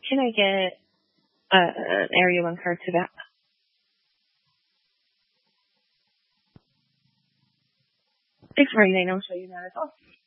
Can I get an area 1 card to that? Thanks for waiting. I'll show you that as well.